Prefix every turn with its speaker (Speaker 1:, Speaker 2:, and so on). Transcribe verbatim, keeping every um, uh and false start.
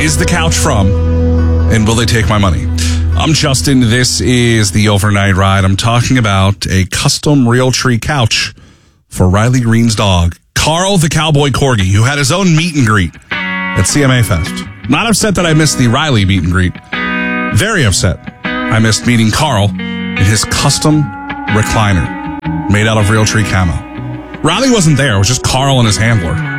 Speaker 1: is the couch from? And will they take my money? I'm Justin. This is the Overnight Ride. I'm talking about a custom Realtree couch for Riley Green's dog, Carl the Cowboy Corgi, who had his own meet and greet at C M A Fest. Not upset that I missed the Riley meet and greet. Very upset I missed meeting Carl in his custom recliner made out of Realtree camo. Riley wasn't there. It was just Carl and his handler.